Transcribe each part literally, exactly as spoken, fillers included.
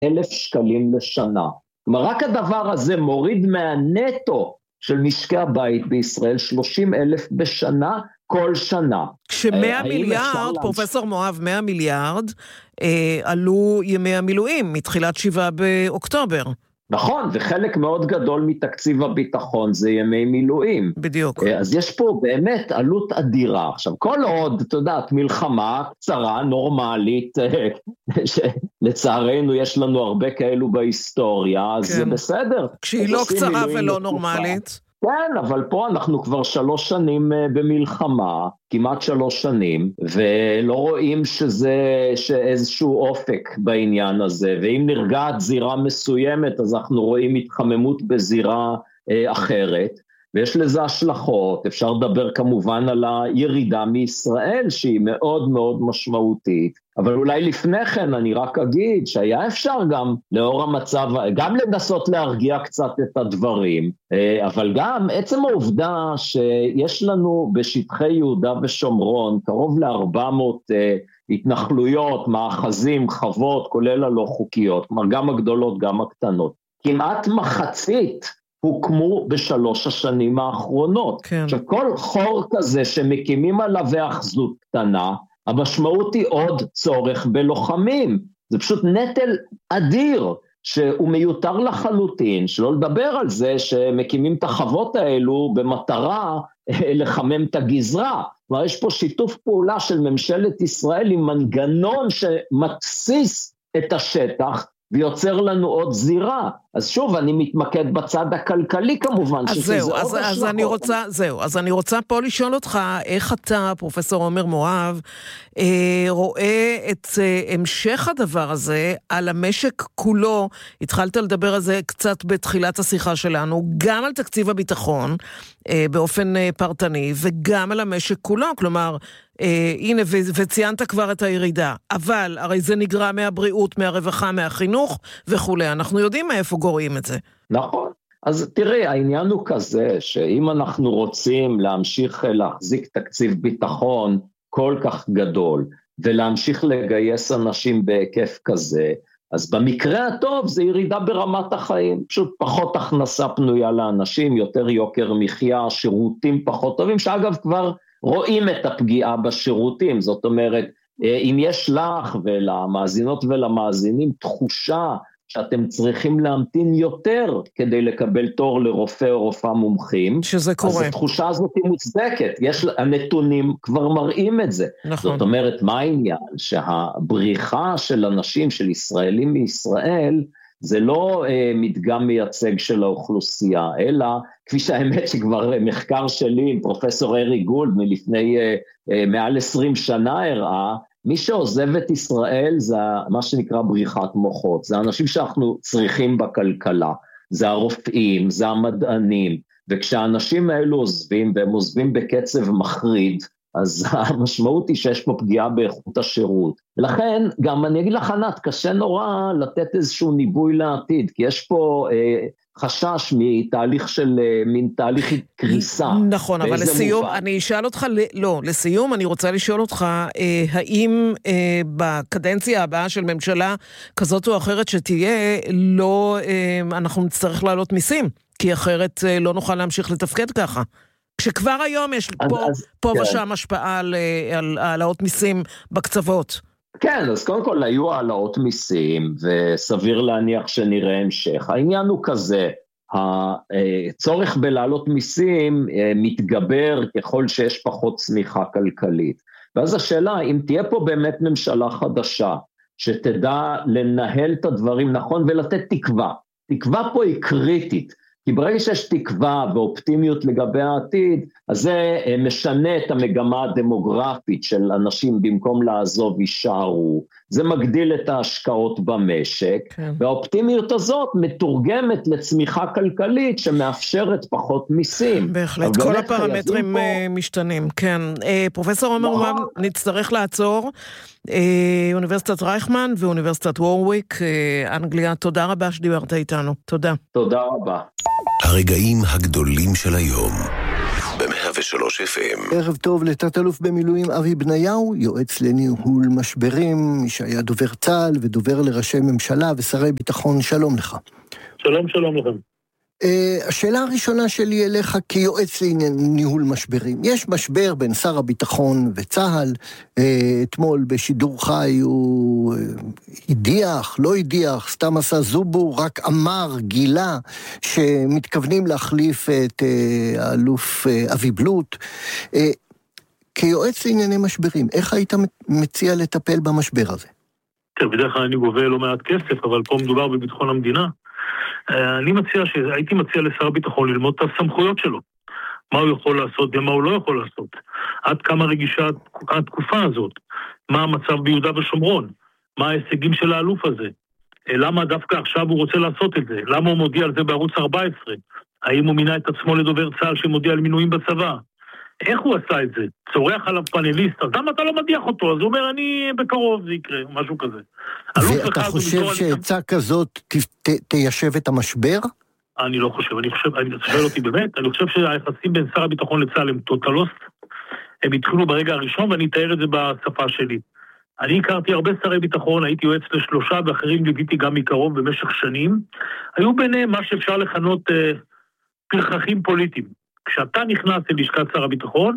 אלף שקלים לשנה. כלומר, רק הדבר הזה מוריד מהנטו של משקי הבית בישראל שלושים אלף בשנה, כל שנה. כש-מאה מיליארד, פרופסור מואב, מאה מיליארד, אה, עלו ימי המילואים מתחילת שבעה באוקטובר. נכון, וחלק מאוד גדול מתקציב הביטחון זה ימי מילואים. בדיוק. אז יש פה באמת עלות אדירה. עכשיו, כל עוד, אתה יודעת, מלחמה קצרה, נורמלית, שלצערנו יש לנו הרבה כאלו בהיסטוריה, אז כן. זה בסדר. כשהיא לא קצרה ולא נורמלית. כן, אבל פה אנחנו כבר שלוש שנים במלחמה, כמעט שלוש שנים, ולא רואים שזה, שאיזשהו אופק בעניין הזה, ואם נרגעת זירה מסוימת, אז אנחנו רואים התחממות בזירה אה, אחרת, ויש לזה השלכות. אפשר לדבר כמובן על הירידה מישראל, שהיא מאוד מאוד משמעותית, אבל אולי לפני כן אני רק אגיד שהיה אפשר גם לאור המצב, גם לנסות להרגיע קצת את הדברים, אבל גם עצם העובדה שיש לנו בשטחי יהודה ושומרון קרוב ל-ארבע מאות התנחלויות, מאחזים, חוות, כולל הלא חוקיות, כלומר גם הגדולות גם הקטנות, כמעט מחצית הוקמו בשלוש השנים האחרונות. כן. עכשיו כל חור כזה שמקימים עליו האחזות קטנה, המשמעות היא עוד צורך בלוחמים, זה פשוט נטל אדיר, שהוא מיותר לחלוטין, שלא לדבר על זה שמקימים את החוות האלו במטרה לחמם את הגזרה, כלומר יש פה שיתוף פעולה של ממשלת ישראל עם מנגנון שמתסיס את השטח, ויוצר לנו עוד זירה. אז שוב, אני מתמקד בצד הכלכלי כמובן. אז זהו, אז, אז אני רוצה, זהו, אז אני רוצה פה לשאול אותך, איך אתה, פרופסור עומר מואב, אה, רואה את אה, המשך הדבר הזה על המשק כולו, התחלת לדבר על זה קצת בתחילת השיחה שלנו, גם על תקציב הביטחון, אה, באופן אה, פרטני, וגם על המשק כולו, כלומר, אה, הנה, ו- וציינת כבר את הירידה, אבל הרי זה נגרע מהבריאות, מהרווחה, מהחינוך וכו'. אנחנו יודעים מאיפה גורעים את זה. נכון. אז תראי, העניין הוא כזה, שאם אנחנו רוצים להמשיך להחזיק תקציב ביטחון כל כך גדול, ולהמשיך לגייס אנשים בהיקף כזה, אז במקרה הטוב זה ירידה ברמת החיים, פשוט פחות הכנסה פנויה לאנשים, יותר יוקר מחיה, שירותים פחות טובים, שאגב כבר רואים את הפגיעה בשירותים, זאת אומרת, אם יש לך ולמאזינות ולמאזינים תחושה שאתם צריכים להמתין יותר כדי לקבל תור לרופא או רופאה מומחים, שזה קורה. אז התחושה הזאת היא מוצדקת, יש, הנתונים כבר מראים את זה. נכון. זאת אומרת, מה העניין? שהבריחה של אנשים, של ישראלים מישראל, זה לא אה, מדגם מייצג של האוכלוסייה, אלא כפי שהאמת שכבר מחקר שלי עם פרופסור ארי גולד מלפני אה, אה, מעל עשרים שנה הראה, מי שעוזב את ישראל זה מה שנקרא בריחת מוחות, זה האנשים שאנחנו צריכים בכלכלה, זה הרופאים, זה המדענים, וכשהאנשים האלו עוזבים, והם עוזבים בקצב מחריד, אז המשמעות היא שיש פה פגיעה באיכות השירות. לכן, גם אני אגיד לך ענת, קשה נורא לתת איזשהו ניבוי לעתיד, כי יש פה אה, חשש מתהליך של, אה, מין תהליך קריסה. נכון, אבל לסיום, מובן. אני אשאל אותך, לא, לסיום אני רוצה לשאול אותך, אה, האם אה, בקדנציה הבאה של ממשלה כזאת או אחרת שתהיה, לא, אה, אנחנו נצטרך לעלות מיסים, כי אחרת אה, לא נוכל להמשיך לתפקד ככה. כשכבר היום יש אז, פה, אז, פה כן. ושם השפעה על, על העלאות מיסים בקצוות. כן, אז קודם כל היו העלאות מיסים, וסביר להניח שנראה המשך. העניין הוא כזה, הצורך בלהעלות מיסים מתגבר ככל שיש פחות צמיחה כלכלית. ואז השאלה, אם תהיה פה באמת ממשלה חדשה, שתדע לנהל את הדברים נכון ולתת תקווה. תקווה פה היא קריטית. כי ברגע שיש תקווה ואופטימיות לגבי העתיד, אז זה משנה את המגמה הדמוגרפית של אנשים במקום לעזוב יישארו, זה מגדיל את ההשקעות במשק, כן. והאופטימיות הזאת מתורגמת לצמיחה כלכלית שמאפשרת פחות מיסים. בהחלט, כל הפרמטרים פה... משתנים, כן. פרופסור עומר מואב, נצטרך לעצור, אוניברסיטת רייכמן ואוניברסיטת וורוויק, אנגליה, תודה רבה שדיברת איתנו, תודה. תודה רבה. הרגעים הגדולים של היום במאה ושלוש אף אם. ערב טוב לתת אלוף במילואים אבי בניהו, יועץ לניהול משברים, מי שהיה דובר צה"ל ודובר לראשי ממשלה ושרי ביטחון. שלום לך. שלום, שלום לכם. Uh, השאלה הראשונה שלי אליך כיועץ לניהול משברים. יש משבר בין שר הביטחון וצה"ל. Uh, אתמול בשידור חי הוא uh, הדיח, לא הדיח, סתם עשה זובור, רק אמר, גילה, שמתכוונים להחליף את uh, האלוף uh, אבי בלוט. Uh, כיועץ לענייני משברים, איך היית מציע לטפל במשבר הזה? בדרך כלל אני גובה לא מעט כסף, אבל פה מדובר בביטחון המדינה. אני מציע, הייתי מציע לשר הביטחון ללמוד את הסמכויות שלו. מה הוא יכול לעשות ומה הוא לא יכול לעשות. עד כמה רגישה התקופה הזאת. מה המצב ביהודה ושומרון. מה ההישגים של האלוף הזה. למה דווקא עכשיו הוא רוצה לעשות את זה. למה הוא מודיע על זה בערוץ ארבע עשרה. האם הוא מינה את עצמו לדובר צה"ל שמודיע על מינויים בצבא. איך הוא עשה את זה? צורח עליו פאנליסט, אז למה אתה לא מדיח אותו? אז הוא אומר, אני בקרוב זה יקרה, משהו כזה. ואתה חושב שעצה כזאת תיישב את המשבר? אני לא חושב, אני חושב, אני שואל אותי באמת, אני חושב שהיחסים בין שר הביטחון לצה"ל הם טוטלוסט, הם התחילו ברגע הראשון, ואני אתאר את זה בשפה שלי. אני הכרתי הרבה שרי ביטחון, הייתי יועץ לשלושה, ואחרים ליוויתי גם מקרוב במשך שנים. היו ביניהם מה שאפשר לכנות אה, פרחחים פוליטיים. כשאתה נכנס אל לשכת שר הביטחון,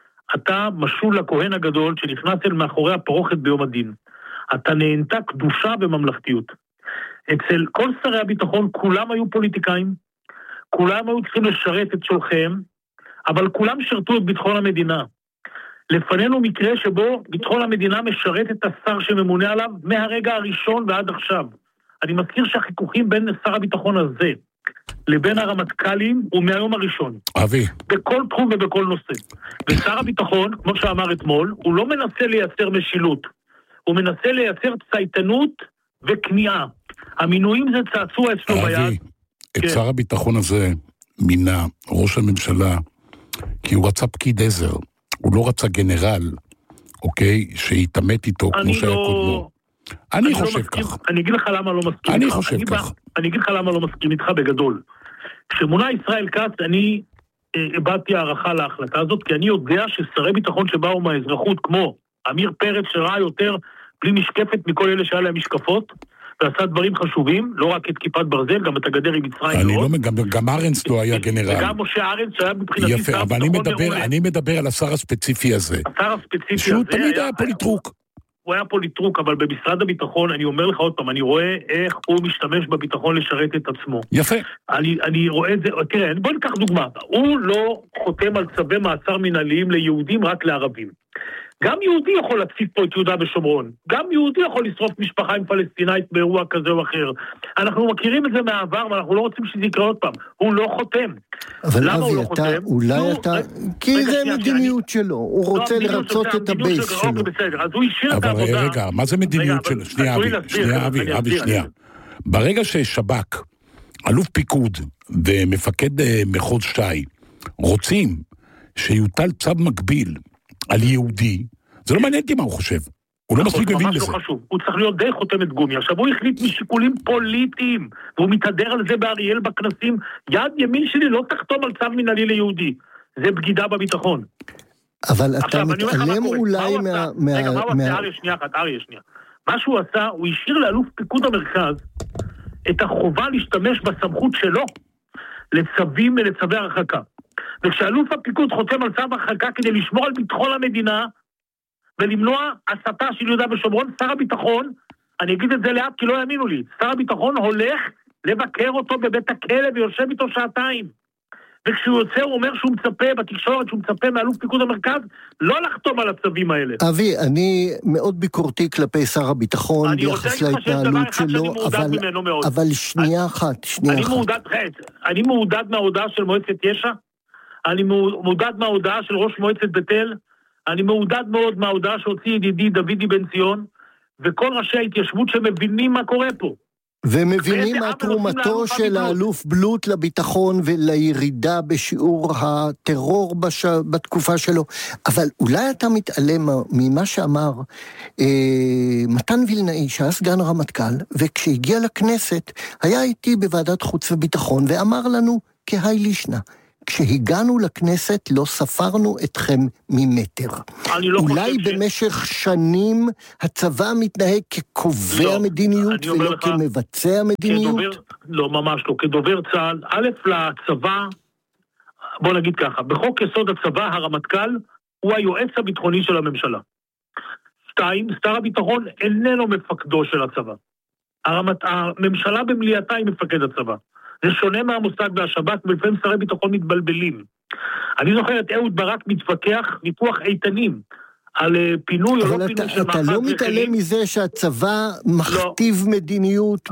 אתה משול לכהן הגדול שנכנס אל מאחורי הפרוכת ביום הדין. אתה נהנתה קדושה וממלכתיות. אצל כל שרי הביטחון כולם היו פוליטיקאים, כולם היו צריכים לשרת את שולחיהם, אבל כולם שרתו את ביטחון המדינה. לפנינו מקרה שבו ביטחון המדינה משרת את השר שממונה עליו מהרגע הראשון ועד עכשיו. אני מזכיר שהחיכוכים בין שר הביטחון הזה, לבין הרמטכ"לים הוא מהיום הראשון. אבי. בכל תחום ובכל נושא. ושר הביטחון, כמו שאמר אתמול, הוא לא מנסה לייצר משילות. הוא מנסה לייצר צייתנות וכניעה. המינויים זה צעצוע אצלו ביד. אבי, את כן. שר הביטחון הזה מינה ראש הממשלה, כי הוא רצה פקיד עזר. הוא לא רצה גנרל, אוקיי, שיתאמת איתו כמו שהיה לא... קודמו. אני, אני חושב לא כך. אני אגיד לך למה לא מסכים אני איתך. חושב אני כך. אני אגיד לך למה לא מסכים איתך בגדול. כשמונה ישראל כץ, אני הבאתי הערכה להחלטה הזאת, כי אני יודע ששרי ביטחון שבאו מהאזרחות, כמו אמיר פרץ שראה יותר בלי משקפת מכל אלה שהיה להם משקפות, ועשה דברים חשובים, לא רק את כיפת ברזל, גם את הגדר עם מצרים. אני לא, גם, גם ארנס לא היה גנרל. וגם משה ארנס שהיה מבחינתי יפה, שר אבל אני מדבר, מעולה. אני מדבר על השר הספציפי הזה. השר הספציפי הזה. שהוא תמיד היה פוליטרוק. הוא היה פוליטרוק, אבל במשרד הביטחון, אני אומר לך עוד פעם, אני רואה איך הוא משתמש בביטחון לשרת את עצמו. יפה. אני, אני רואה את זה, תראה, בוא ניקח דוגמה. הוא לא חותם על צווי מעצר מנהליים ליהודים, רק לערבים. גם יהודי יכול להציף פה את יהודה ושומרון. גם יהודי יכול לשרוף משפחה עם פלסטינאית באירוע כזה או אחר. אנחנו מכירים את זה מהעבר, ואנחנו לא רוצים שזה יקרה עוד פעם. הוא לא חותם. אבל אבי, לא אתה, אולי אתה... כי זה מדיניות שלו. הוא רוצה לרצות את הבייס שלו. אז הוא השאיר את העבודה. אבל רגע, מה זה מדיניות שלו? שנייה, אבי, שנייה, אבי, אבי, שנייה. ברגע ששב"כ, אלוף פיקוד ומפקד מחוז ש"י, רוצים שיוטל צו מקביל על יהודי, זה לא מעניין אותי מה הוא חושב. הוא לא מספיק מבין לזה. הוא צריך להיות די חותמת גומי. עכשיו הוא החליט משיקולים פוליטיים, והוא מתהדר על זה באריאל בכנסים. יד ימין שלי לא תחתום על צו מנהלי ליהודי. זה בגידה בביטחון. אבל אתה מתעלם אולי מה... רגע, מה הוא עשה? אריה שנייה אחת, אריה שנייה. מה שהוא עשה, הוא השאיר לאלוף פיקוד המרכז את החובה להשתמש בסמכות שלו לצווים ולצווי הרחקה. וכשאלוף הפיקוד חותם על צו הרחקה כדי לשמור על ביטחון המדינה ולמנוע הסתה של יהודה ושומרון, שר הביטחון, אני אגיד את זה לאט כי לא יאמינו לי, שר הביטחון הולך לבקר אותו בבית הכלא ויושב איתו שעתיים. וכשהוא יוצא הוא אומר שהוא מצפה בתקשורת, שהוא מצפה מאלוף פיקוד המרכז, לא לחתום על הצווים האלה. אבי, אני מאוד ביקורתי כלפי שר הביטחון ביחס להתנהלות שלו, אבל, אבל שנייה אחת, שנייה אני אחת. מעודד, אני מעודד מההודעה של מועצת יש"ע, אני מעודד מההודעה של ראש מועצת בית אל, אני מעודד מאוד מההודעה שהוציא ידידי דודי בן ציון, וכל ראשי ההתיישבות שמבינים מה קורה פה. ומבינים מה תרומתו של האלוף בלוט לביטחון ולירידה בשיעור הטרור בש... בתקופה שלו. אבל אולי אתה מתעלם ממה שאמר אה, מתן וילנאי, שהיה סגן רמטכ"ל, וכשהגיע לכנסת היה איתי בוועדת חוץ וביטחון, ואמר לנו כהי לישנה, כשהגענו לכנסת לא ספרנו אתכם ממטר. לא אולי במשך ש... שנים הצבא מתנהג כקובע לא, מדיניות ולא לך, כמבצע מדיניות? כדובר, לא, ממש לא. כדובר צה"ל, א' לצבא, בוא נגיד ככה, בחוק יסוד הצבא, הרמטכ"ל הוא היועץ הביטחוני של הממשלה. שתיים, שר הביטחון איננו מפקדו של הצבא. הרמת, הממשלה במליאתה היא מפקד הצבא. זה שונה מהמושג והשב"כ, ולפעמים שרי ביטחון מתבלבלים. אני זוכר את אהוד ברק מתווכח ויכוח איתנים על פינוי או לא פינוי של מאחז. אבל אתה לא מתעלם מזה שהצבא מכתיב מדיניות,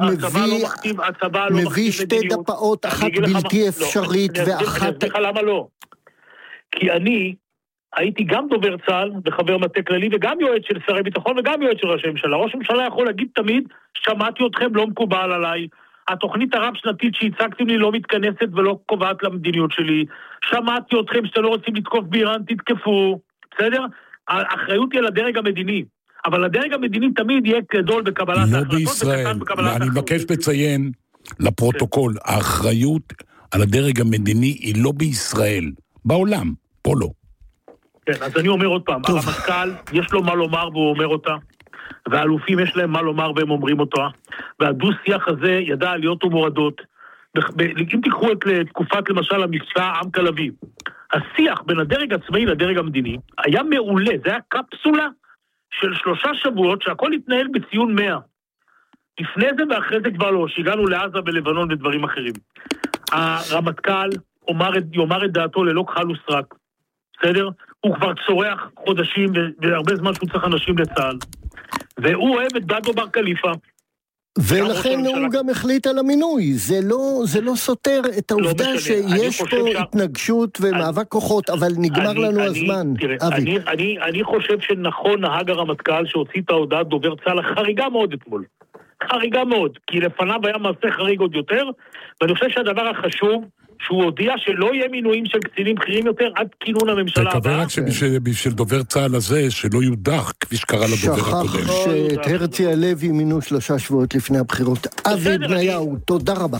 מביא שתי דפאות, אחת בלתי אפשרית ואחת... אני אסביר לך למה לא. כי אני הייתי גם דובר צה"ל וחבר מטה כללי וגם יועץ של שרי ביטחון וגם יועץ של ראש הממשלה. ראש הממשלה יכול להגיד תמיד, שמעתי אתכם, לא מקובל עליי. התוכנית הרב-שנתית שהצגתם לי לא מתכנסת ולא קובעת למדיניות שלי. שמעתי אתכם שאתם לא רוצים לתקוף באיראן, תתקפו. בסדר? האחריות היא על הדרג המדיני. אבל הדרג המדיני תמיד יהיה גדול בקבלת ההחלטות. לא בישראל. אני מבקש לציין לפרוטוקול, האחריות על הדרג המדיני היא לא בישראל. בעולם, פה לא. כן, אז אני אומר עוד פעם, הרמטכ"ל יש לו מה לומר והוא אומר אותה. והאלופים יש להם מה לומר והם אומרים אותו, והדו-שיח הזה ידע עליות ומורדות. אם תיקחו את תקופת למשל המבצע עם כלבי, השיח בין הדרג הצבאי לדרג המדיני היה מעולה, זה היה קפסולה של שלושה שבועות שהכל התנהל בציון מאה. לפני זה ואחרי זה כבר לא, שהגענו לעזה בלבנון ודברים אחרים. הרמטכ"ל אומר את, יאמר את דעתו ללא כחל וסרק, בסדר? הוא כבר צורח חודשים והרבה זמן שהוא צריך אנשים לצה"ל. והוא אוהב את דדו בר קליפה. ולכן הוא גם החליט על המינוי. זה לא, זה לא סותר את העובדה לא שיש פה ש... התנגשות ומאבק אני, כוחות, אבל נגמר אני, לנו אני, הזמן. תראה, אני, אני, אני חושב שנכון נהג הרמטכ"ל שהוציא את ההודעת דובר צה"ל חריגה מאוד אתמול. חריגה מאוד, כי לפניו היה מעשה חריג עוד יותר, ואני חושב שהדבר החשוב שהוא הודיע שלא יהיה מינויים של קצינים בכירים יותר עד כינון הממשלה הבאה. תקווה רק שבשביל דובר צה"ל הזה שלא יודח, כפי שקרה לדובר הקודם. שכח שאת הרצי הלוי מינו שלושה שבועות לפני הבחירות. אבי בניהו, תודה רבה.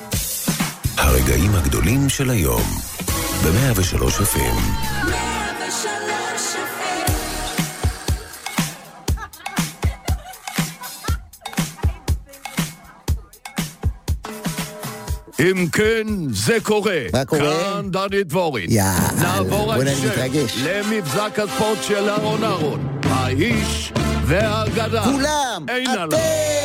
הרגעים הגדולים של היום, ב-מאה ושלוש אף אם. אם כן, זה קורה. מה קורה? כאן דני דבורין. יאללה, נעבור בוא נתרגש. למבזק הספורט של אהרון אהרון. האיש והאגדה. כולם, אין עליו. אתם.